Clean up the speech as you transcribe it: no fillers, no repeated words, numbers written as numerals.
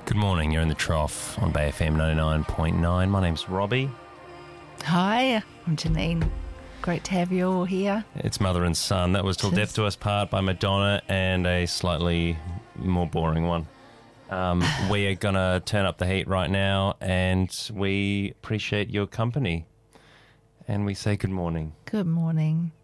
Good morning, you're in the Trough on Bay FM 99.9. My name's Robbie. Hi, I'm Janine. Great to have you all here. It's Mother and Son. That was Till Death Do Us Part by Madonna, and a slightly more boring one. We are going to turn up the heat right now, and we appreciate your company. And we say good morning. Good morning.